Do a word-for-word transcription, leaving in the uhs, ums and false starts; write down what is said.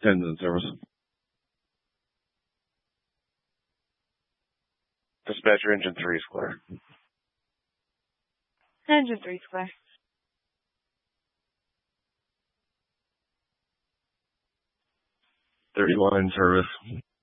Ten's in service. Dispatcher, engine three is clear. Engine three is clear. thirty-one in service.